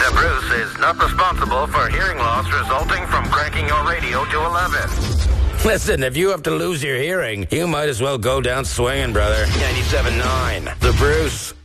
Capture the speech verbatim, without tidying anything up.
The Bruce is not responsible for hearing loss resulting from cranking your radio to eleven. Listen, if you have to lose your hearing, you might as well go down swinging, brother. ninety-seven point nine. The Bruce.